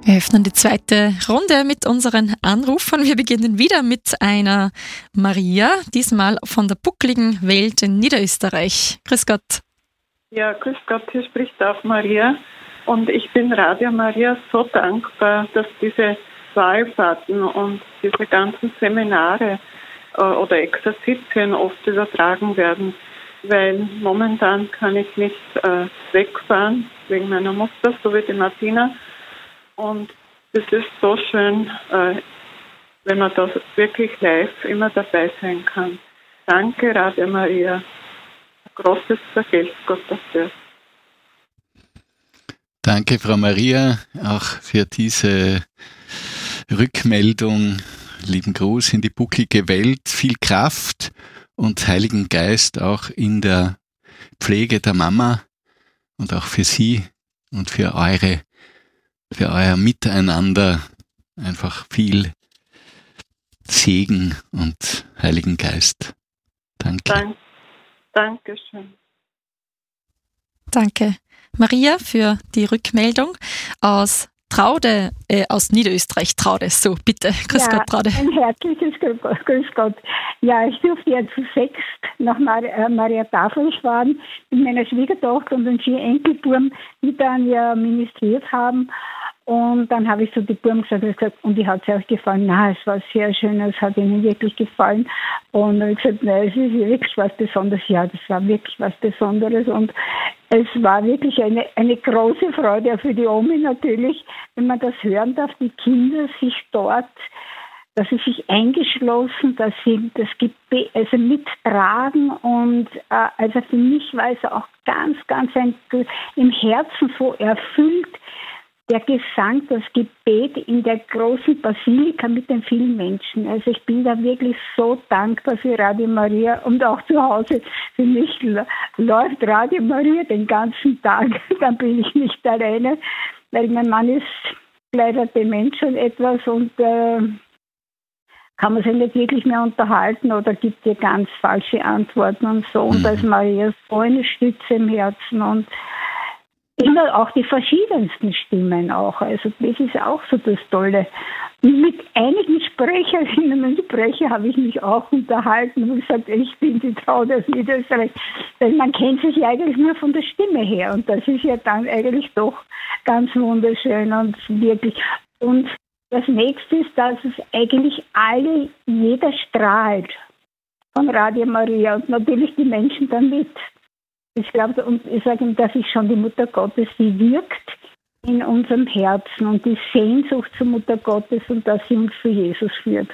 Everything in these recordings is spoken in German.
Wir öffnen die zweite Runde mit unseren Anrufern. Wir beginnen wieder mit einer Maria, diesmal von der buckligen Welt in Niederösterreich. Grüß Gott. Ja, grüß Gott, hier spricht auch Maria. Und ich bin Radio Maria so dankbar, dass diese Wallfahrten und diese ganzen Seminare oder Exerzitien oft übertragen werden. Weil momentan kann ich nicht wegfahren wegen meiner Mutter, so wie die Martina. Und es ist so schön, wenn man da wirklich live immer dabei sein kann. Danke, Radio Maria. Großes Vergelt's Gott dafür. Danke, Frau Maria, auch für diese Rückmeldung. Lieben Gruß in die bucklige Welt. Viel Kraft und Heiligen Geist auch in der Pflege der Mama und auch für Sie und für euer Miteinander einfach viel Segen und Heiligen Geist. Danke. Dankeschön. Danke, Maria, für die Rückmeldung aus Traude, aus Niederösterreich. Traude, so bitte. Grüß Gott, Traude. Ein herzliches Grüß Gott. Ja, ich durfte ja zu 6 nach Maria Tafel fahren mit meiner Schwiegertochter und den 4 Enkelbuben, die dann ja ministriert haben. Und dann habe ich so die Buben gesagt, und die hat es euch gefallen? Na, es war sehr schön, es hat ihnen wirklich gefallen. Und dann habe ich gesagt, nein, es ist wirklich was Besonderes. Ja, das war wirklich was Besonderes. Und es war wirklich eine große Freude, auch für die Omi natürlich, wenn man das hören darf, die Kinder sich dort, dass sie sich eingeschlossen, dass sie das Gebet also mittragen. Und also für mich war es auch ganz im Herzen so erfüllt, der Gesang, das Gebet in der großen Basilika mit den vielen Menschen. Also ich bin da wirklich so dankbar für Radio Maria und auch zu Hause. Für mich läuft Radio Maria den ganzen Tag. Dann bin ich nicht alleine, weil mein Mann ist leider dement schon etwas und kann man sich nicht wirklich mehr unterhalten oder gibt dir ganz falsche Antworten und so. Und da ist Maria so eine Stütze im Herzen und immer auch die verschiedensten Stimmen auch. Also das ist auch so das Tolle. Und mit einigen Sprecherinnen und Sprecher habe ich mich auch unterhalten und gesagt, ich bin die Traude aus Niederösterreich. Weil man kennt sich ja eigentlich nur von der Stimme her und das ist ja dann eigentlich doch ganz wunderschön und wirklich. Und das Nächste ist, dass es eigentlich jeder strahlt von Radio Maria und natürlich die Menschen damit. Ich glaube, und ich sage ihm, dass ich schon die Mutter Gottes, die wirkt in unserem Herzen und die Sehnsucht zur Mutter Gottes und dass sie uns zu Jesus führt.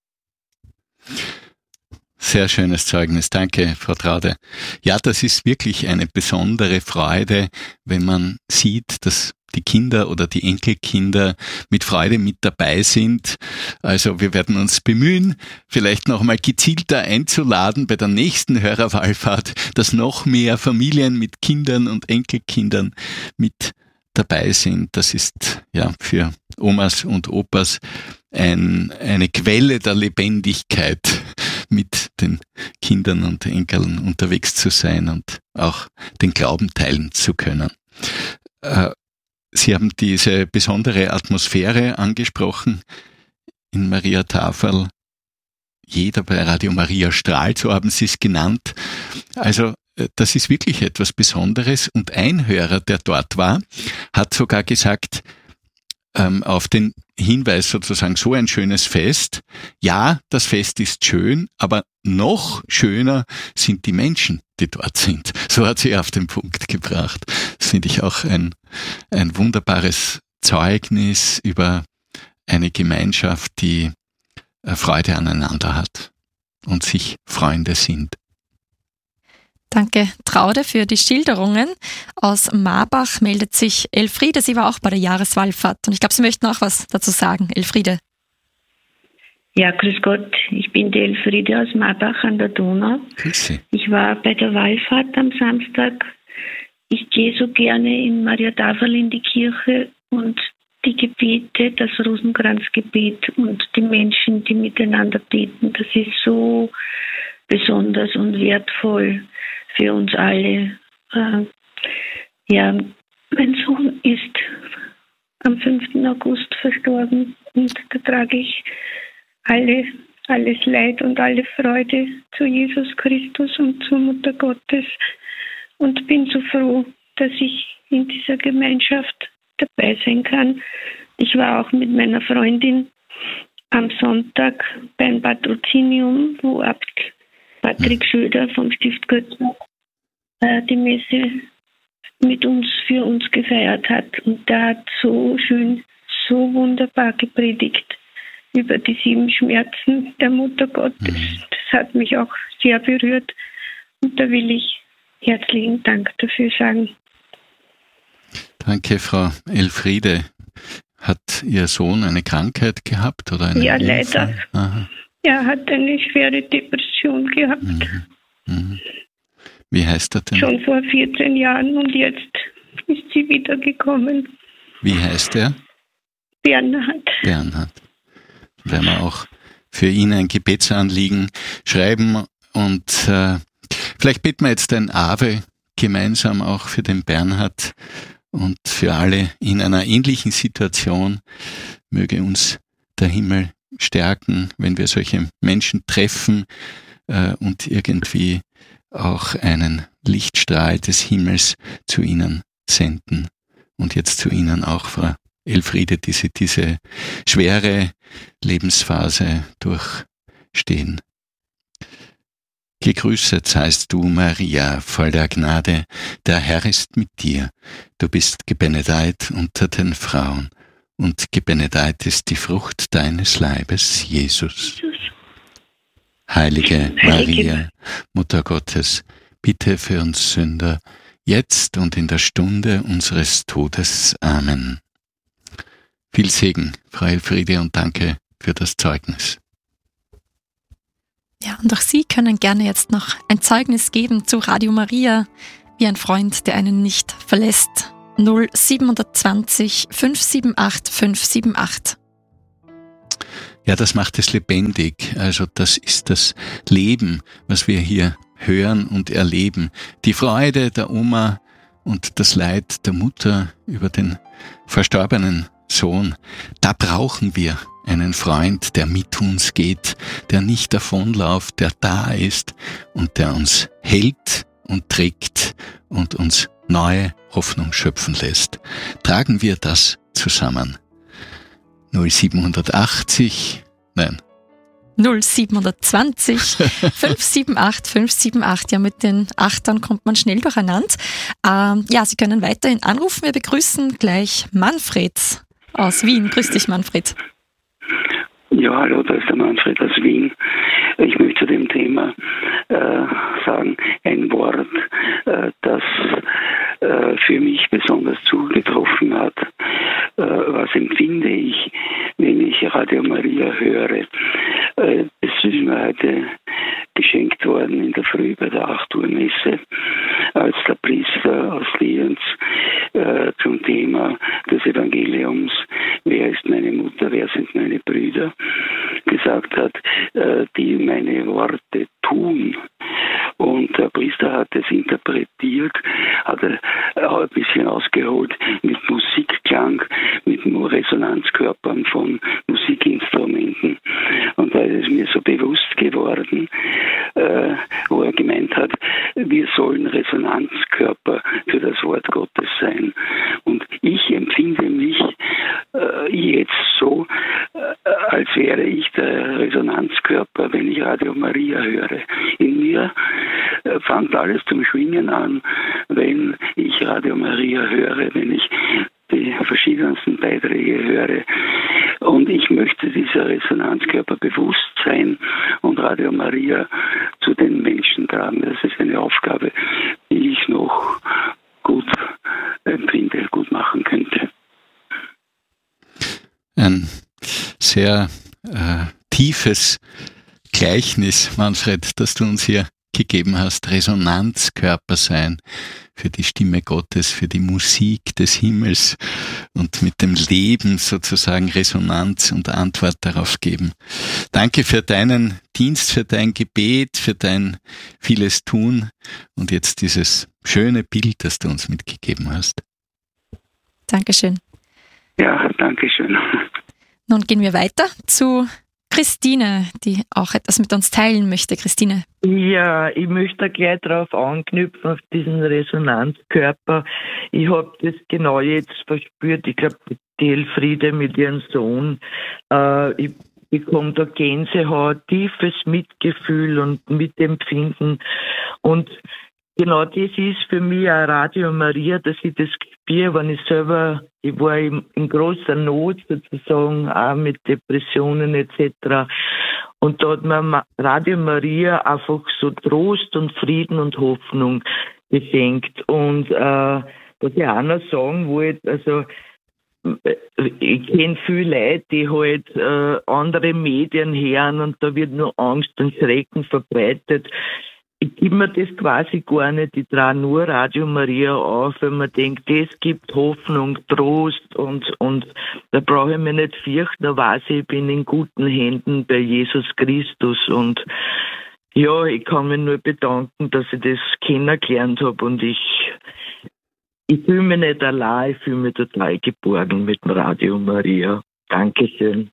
Sehr schönes Zeugnis. Danke, Frau Traude. Ja, das ist wirklich eine besondere Freude, wenn man sieht, dass die Kinder oder die Enkelkinder mit Freude mit dabei sind. Also wir werden uns bemühen, vielleicht noch mal gezielter einzuladen bei der nächsten Hörerwallfahrt, dass noch mehr Familien mit Kindern und Enkelkindern mit dabei sind. Das ist ja für Omas und Opas eine Quelle der Lebendigkeit, mit den Kindern und Enkeln unterwegs zu sein und auch den Glauben teilen zu können. Sie haben diese besondere Atmosphäre angesprochen in Maria Tafel. Jeder bei Radio Maria strahlt, so haben Sie es genannt. Also das ist wirklich etwas Besonderes. Und ein Hörer, der dort war, hat sogar gesagt, auf den Hinweis sozusagen, so ein schönes Fest. Ja, das Fest ist schön, aber noch schöner sind die Menschen, die dort sind. So hat sie auf den Punkt gebracht. Das finde ich auch ein wunderbares Zeugnis über eine Gemeinschaft, die Freude aneinander hat und sich Freunde sind. Danke, Traude, für die Schilderungen. Aus Marbach meldet sich Elfriede. Sie war auch bei der Jahreswallfahrt. Und ich glaube, Sie möchten auch was dazu sagen. Elfriede. Ja, grüß Gott. Ich bin die Elfriede aus Marbach an der Donau. Grüß Sie. Ich war bei der Wallfahrt am Samstag. Ich gehe so gerne in Maria Tafel in die Kirche und die Gebete, das Rosenkranzgebet und die Menschen, die miteinander beten, das ist so besonders und wertvoll für uns alle. Ja, mein Sohn ist am 5. August verstorben. Und da trage ich alles Leid und alle Freude zu Jesus Christus und zur Mutter Gottes und bin so froh, dass ich in dieser Gemeinschaft dabei sein kann. Ich war auch mit meiner Freundin am Sonntag beim Patrozinium, wo Abt Patrick Schöder vom Stift Götzner die Messe mit uns, für uns gefeiert hat. Und der hat so schön, so wunderbar gepredigt über die 7 Schmerzen der Mutter Gottes. Das hat mich auch sehr berührt. Und da will ich herzlichen Dank dafür sagen. Danke, Frau Elfriede. Hat Ihr Sohn eine Krankheit gehabt? Oder einen Unfall? Leider. Aha. Er hat eine schwere Depression gehabt. Wie heißt er denn? Schon vor 14 Jahren und jetzt ist sie wiedergekommen. Wie heißt er? Bernhard. Bernhard. Werden wir auch für ihn ein Gebetsanliegen schreiben und vielleicht beten wir jetzt ein Ave gemeinsam auch für den Bernhard und für alle in einer ähnlichen Situation. Möge uns der Himmel stärken, wenn wir solche Menschen treffen und irgendwie auch einen Lichtstrahl des Himmels zu ihnen senden. Und jetzt zu Ihnen auch, Frau Elfriede, diese schwere Lebensphase durchstehen. Gegrüßet seist du, Maria, voll der Gnade, der Herr ist mit dir. Du bist gebenedeit unter den Frauen, und gebenedeit ist die Frucht deines Leibes, Jesus. Heilige Maria, Mutter Gottes, bitte für uns Sünder, jetzt und in der Stunde unseres Todes. Amen. Viel Segen, Frau Elfriede, und danke für das Zeugnis. Ja, und auch Sie können gerne jetzt noch ein Zeugnis geben zu Radio Maria, wie ein Freund, der einen nicht verlässt. 0720 578 578. Ja, das macht es lebendig. Also das ist das Leben, was wir hier hören und erleben. Die Freude der Oma und das Leid der Mutter über den verstorbenen Sohn. Da brauchen wir einen Freund, der mit uns geht, der nicht davonläuft, der da ist und der uns hält und trägt und uns neue Hoffnung schöpfen lässt. Tragen wir das zusammen. 0720 578 578. Ja, mit den Achtern kommt man schnell durcheinander. Ja, Sie können weiterhin anrufen. Wir begrüßen gleich Manfred aus Wien. Grüß dich, Manfred. Ja, hallo, da ist der Manfred aus Wien. Ich möchte zu dem Thema sagen, ein Wort, das für mich besonders zugetroffen hat. Was empfinde ich, wenn ich Radio Maria höre? Es ist mir heute geschenkt worden in der Früh bei der 8 Uhr Messe, als der Priester aus Lienz zum Thema des Evangeliums, wer ist meine Mutter, wer sind meine Brüder, gesagt hat, die meine Worte tun. Und der Priester hat es interpretiert, hat auch ein bisschen ausgeholt mit Musikklang, mit Resonanzkörpern von Musikinstrumenten. Und da ist es mir so bewusst geworden, wo er gemeint hat, wir sollen Resonanzkörper für das Wort Gottes sein. Und ich empfinde mich jetzt so, als wäre ich der Resonanzkörper, wenn ich Radio Maria höre. In mir fängt alles zum Schwingen an, wenn ich Radio Maria höre, wenn ich die verschiedensten Beiträge höre. Und ich möchte dieser Resonanzkörper bewusst sein und Radio Maria zu den Menschen tragen. Das ist eine Aufgabe, die ich noch gut empfinde, gut machen könnte. Ein sehr tiefes Gleichnis, Manfred, das du uns hier gegeben hast. Resonanzkörper sein für die Stimme Gottes, für die Musik des Himmels und mit dem Leben sozusagen Resonanz und Antwort darauf geben. Danke für deinen Dienst, für dein Gebet, für dein vieles Tun und jetzt dieses schöne Bild, das du uns mitgegeben hast. Dankeschön. Ja, danke schön. Nun gehen wir weiter zu Christine, die auch etwas mit uns teilen möchte. Christine. Ja, ich möchte gleich darauf anknüpfen, auf diesen Resonanzkörper. Ich habe das genau jetzt verspürt. Ich glaube, die Elfriede mit ihrem Sohn. Ich bekomme da Gänsehaut, tiefes Mitgefühl und Mitempfinden. Und genau das ist für mich auch Radio Maria, dass ich das spüre, wenn ich war in großer Not sozusagen, auch mit Depressionen etc. Und da hat mir Radio Maria einfach so Trost und Frieden und Hoffnung geschenkt. Und was ich auch noch sagen wollte, also ich kenne viele Leute, die halt andere Medien hören und da wird nur Angst und Schrecken verbreitet. Ich gebe mir das quasi gar nicht. Ich trage nur Radio Maria auf, wenn man denkt, das gibt Hoffnung, Trost und da brauche ich mich nicht fürchten, da weiß ich bin in guten Händen bei Jesus Christus und ja, ich kann mich nur bedanken, dass ich das kennengelernt habe und ich fühle mich nicht allein, ich fühle mich total geborgen mit dem Radio Maria. Dankeschön.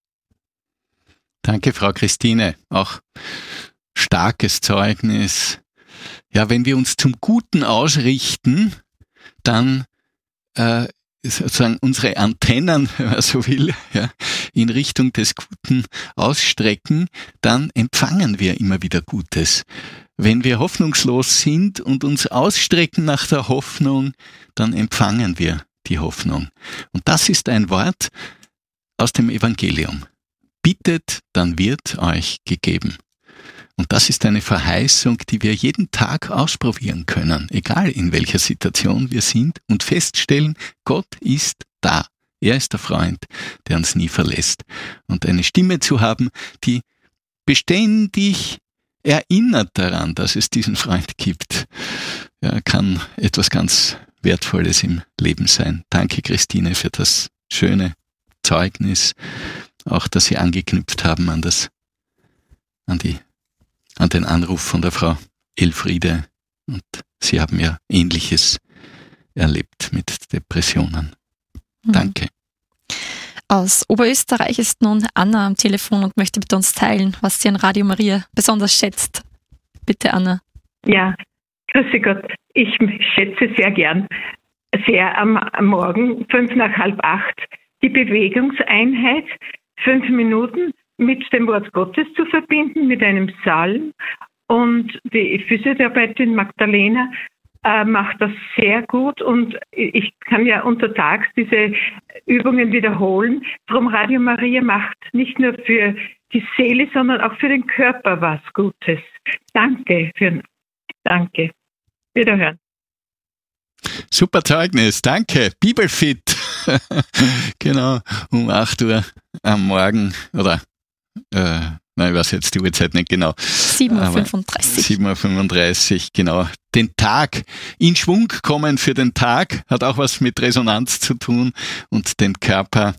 Danke, Frau Christine. Auch starkes Zeugnis. Ja, wenn wir uns zum Guten ausrichten, dann sozusagen unsere Antennen, wenn man so will, ja, in Richtung des Guten ausstrecken, dann empfangen wir immer wieder Gutes. Wenn wir hoffnungslos sind und uns ausstrecken nach der Hoffnung, dann empfangen wir die Hoffnung. Und das ist ein Wort aus dem Evangelium. Bittet, dann wird euch gegeben. Und das ist eine Verheißung, die wir jeden Tag ausprobieren können, egal in welcher Situation wir sind und feststellen, Gott ist da. Er ist der Freund, der uns nie verlässt. Und eine Stimme zu haben, die beständig erinnert daran, dass es diesen Freund gibt, ja, kann etwas ganz Wertvolles im Leben sein. Danke, Christine, für das schöne Zeugnis, auch dass Sie angeknüpft haben an den Anruf von der Frau Elfriede. Und Sie haben ja Ähnliches erlebt mit Depressionen. Danke. Aus Oberösterreich ist nun Anna am Telefon und möchte mit uns teilen, was sie an Radio Maria besonders schätzt. Bitte, Anna. Ja, grüße Gott. Ich schätze sehr gern, sehr am Morgen, 7:55, die Bewegungseinheit, 5 Minuten mit dem Wort Gottes zu verbinden, mit einem Psalm. Und die Physiotherapeutin Magdalena macht das sehr gut und ich kann ja untertags diese Übungen wiederholen. Drum Radio Maria macht nicht nur für die Seele, sondern auch für den Körper was Gutes. Danke. Wiederhören. Super Zeugnis, danke. Bibelfit. Genau, um 8 Uhr am Morgen oder ich weiß jetzt die Uhrzeit nicht genau. 7:35 Uhr. 7:35 Uhr, genau. Den Tag in Schwung kommen für den Tag hat auch was mit Resonanz zu tun und den Körper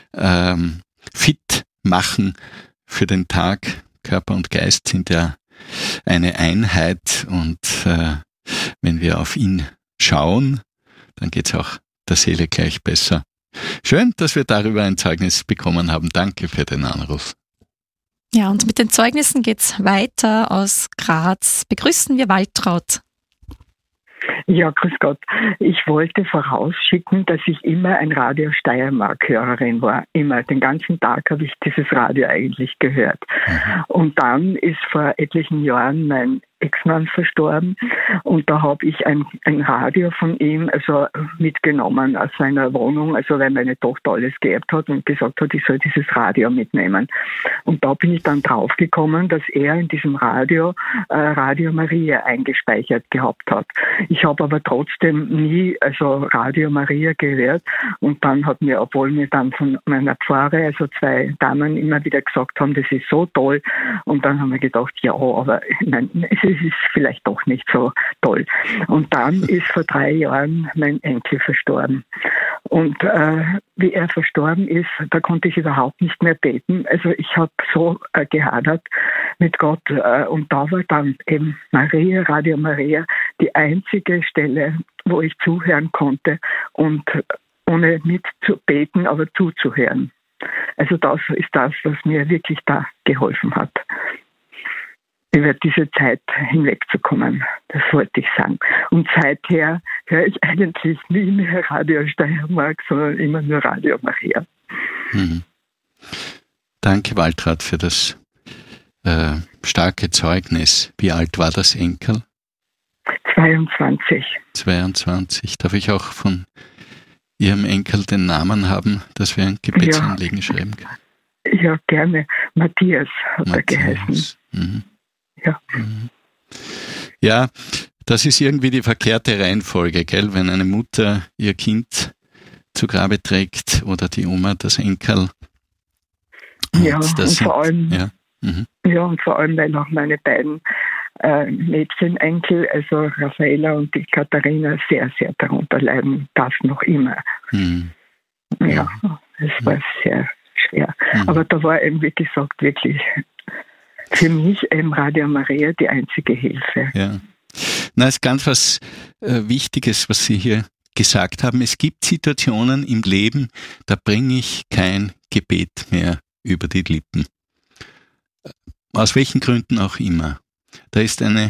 fit machen für den Tag. Körper und Geist sind ja eine Einheit und wenn wir auf ihn schauen, dann geht's auch der Seele gleich besser. Schön, dass wir darüber ein Zeugnis bekommen haben. Danke für den Anruf. Ja, und mit den Zeugnissen geht's weiter. Aus Graz begrüßen wir Waltraud. Ja, grüß Gott. Ich wollte vorausschicken, dass ich immer ein Radio Steiermark-Hörerin war. Immer, den ganzen Tag habe ich dieses Radio eigentlich gehört. Und dann ist vor etlichen Jahren mein Ex-Mann verstorben und da habe ich ein Radio von ihm mitgenommen aus seiner Wohnung, weil meine Tochter alles geerbt hat und gesagt hat, ich soll dieses Radio mitnehmen. Und da bin ich dann draufgekommen, dass er in diesem Radio Radio Maria eingespeichert gehabt hat. Ich habe aber trotzdem nie Radio Maria gehört und dann hat mir, obwohl mir dann von meiner Pfarre 2 Damen immer wieder gesagt haben, das ist so toll und dann haben wir gedacht, ja, aber nein, es ist vielleicht doch nicht so toll. Und dann ist vor 3 Jahren mein Enkel verstorben. Und wie er verstorben ist, da konnte ich überhaupt nicht mehr beten. Also ich habe so gehadert mit Gott. Und da war dann eben Radio Maria, die einzige Stelle, wo ich zuhören konnte. Und ohne mitzubeten, aber zuzuhören. Also das ist das, was mir wirklich da geholfen hat, über diese Zeit hinwegzukommen. Das wollte ich sagen. Und seither höre ich eigentlich nie mehr Radio Steiermark, sondern immer nur Radio Maria. Mhm. Danke, Waltraud, für das starke Zeugnis. Wie alt war das Enkel? 22. 22. Darf ich auch von Ihrem Enkel den Namen haben, dass wir ein Gebetsanliegen schreiben können? Ja, gerne. Matthias hat er geheißen. Mhm. Ja. Mhm. Ja, das ist irgendwie die verkehrte Reihenfolge, gell? Wenn eine Mutter ihr Kind zu Grabe trägt oder die Oma das Enkel. Ja, vor allem, weil auch meine beiden Mädchenenkel, also Raffaella und die Katharina, sehr, sehr darunter leiden, das noch immer. Mhm. Ja, es war sehr schwer. Aber da war eben, wie gesagt, wirklich für mich Radio Maria die einzige Hilfe. Ja. Na, ist ganz was Wichtiges, was Sie hier gesagt haben. Es gibt Situationen im Leben, da bringe ich kein Gebet mehr über die Lippen. Aus welchen Gründen auch immer. Da ist eine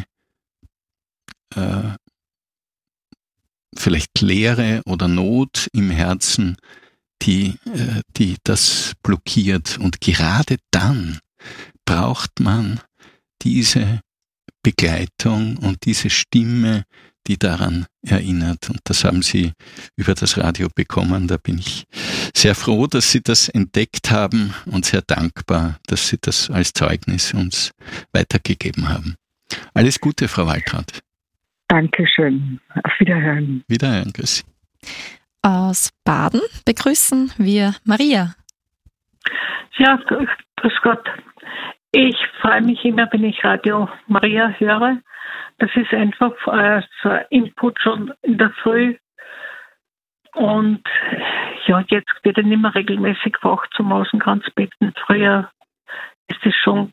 vielleicht Leere oder Not im Herzen, die das blockiert. Und gerade dann braucht man diese Begleitung und diese Stimme, die daran erinnert. Und das haben Sie über das Radio bekommen. Da bin ich sehr froh, dass Sie das entdeckt haben und sehr dankbar, dass Sie das als Zeugnis uns weitergegeben haben. Alles Gute, Frau Waltraud. Dankeschön. Auf Wiederhören. Wiederhören, grüß Sie. Aus Baden begrüßen wir Maria. Ja, grüß Gott. Ich freue mich immer, wenn ich Radio Maria höre. Das ist einfach so ein Input schon in der Früh. Und ja, jetzt wird er nicht mehr regelmäßig wach zum Rosenkranz beten. Früher ist es schon